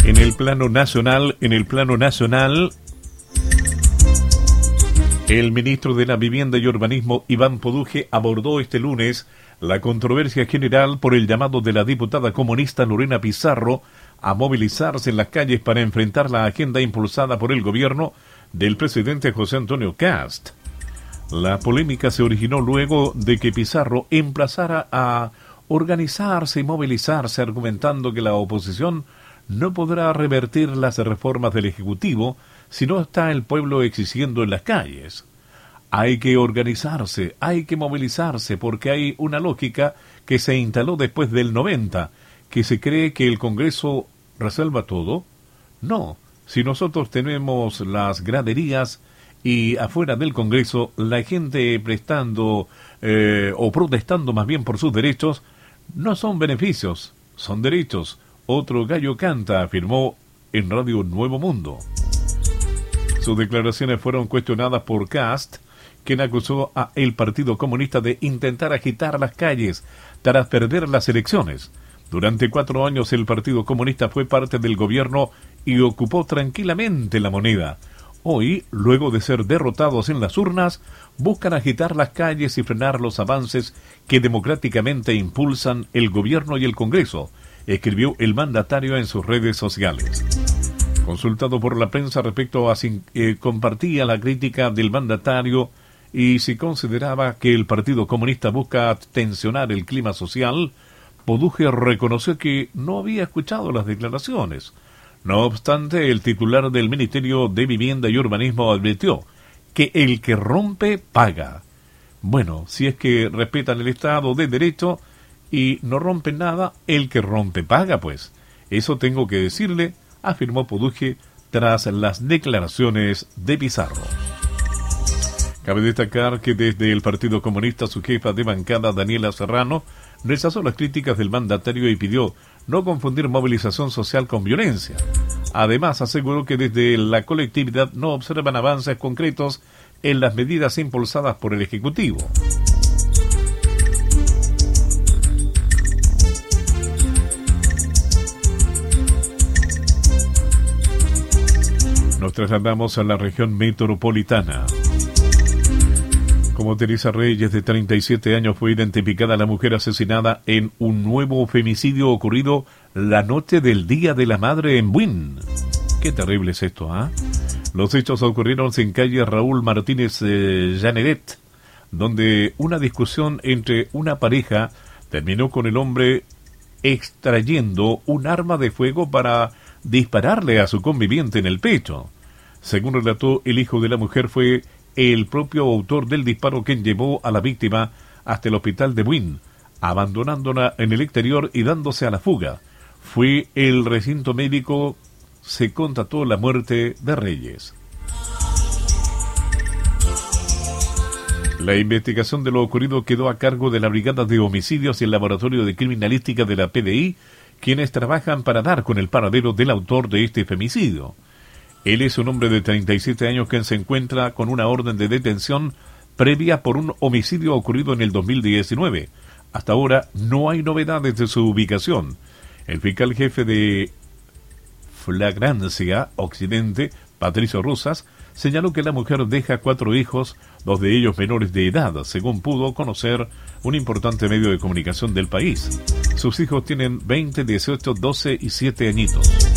En el plano nacional, el ministro de la Vivienda y Urbanismo, Iván Poduje, abordó este lunes la controversia general por el llamado de la diputada comunista Lorena Pizarro a movilizarse en las calles para enfrentar la agenda impulsada por el gobierno del presidente José Antonio Kast. La polémica se originó luego de que Pizarro emplazara a organizarse y movilizarse, argumentando que la oposición no podrá revertir las reformas del Ejecutivo si no está el pueblo exigiendo en las calles. Hay que organizarse, hay que movilizarse, porque hay una lógica que se instaló después del 90, que se cree que el Congreso resuelva todo. No, si nosotros tenemos las graderías y afuera del Congreso la gente prestando o protestando más bien por sus derechos, no son beneficios, son derechos. Otro gallo canta, afirmó en Radio Nuevo Mundo. Sus declaraciones fueron cuestionadas por Kast, quien acusó a el Partido Comunista de intentar agitar las calles tras perder las elecciones. Durante 4 años el Partido Comunista fue parte del gobierno y ocupó tranquilamente la moneda. Hoy, luego de ser derrotados en las urnas, buscan agitar las calles y frenar los avances que democráticamente impulsan el gobierno y el Congreso, escribió el mandatario en sus redes sociales. Consultado por la prensa respecto a si compartía la crítica del mandatario y si consideraba que el Partido Comunista busca tensionar el clima social, Poduje reconoció que no había escuchado las declaraciones. No obstante, el titular del Ministerio de Vivienda y Urbanismo advirtió que el que rompe paga. Bueno, si es que respetan el Estado de Derecho y no rompen nada, el que rompe paga, pues. Eso tengo que decirle, afirmó Poduje tras las declaraciones de Pizarro. Cabe destacar que desde el Partido Comunista su jefa de bancada, Daniela Serrano, rechazó las críticas del mandatario y pidió no confundir movilización social con violencia. Además, aseguró que desde la colectividad no observan avances concretos en las medidas impulsadas por el Ejecutivo. Nos trasladamos a la región metropolitana. Como Teresa Reyes, de 37 años, fue identificada la mujer asesinada en un nuevo femicidio ocurrido la noche del Día de la Madre en Buin. Qué terrible es esto, ¿ah? Los hechos ocurrieron en calle Raúl Martínez Llanedet, donde una discusión entre una pareja terminó con el hombre extrayendo un arma de fuego para dispararle a su conviviente en el pecho. Según relató el hijo de la mujer, fue el propio autor del disparo quien llevó a la víctima hasta el hospital de Buin, abandonándola en el exterior y dándose a la fuga. Fue el recinto médico, se constató la muerte de Reyes. La investigación de lo ocurrido quedó a cargo de la Brigada de Homicidios y el Laboratorio de Criminalística de la PDI, quienes trabajan para dar con el paradero del autor de este femicidio. Él es un hombre de 37 años que se encuentra con una orden de detención previa por un homicidio ocurrido en el 2019. Hasta ahora no hay novedades de su ubicación. El fiscal jefe de Flagrancia Occidente, Patricio Rosas, señaló que la mujer deja 4 hijos, 2 de ellos menores de edad, según pudo conocer un importante medio de comunicación del país. Sus hijos tienen 20, 18, 12 y 7 añitos.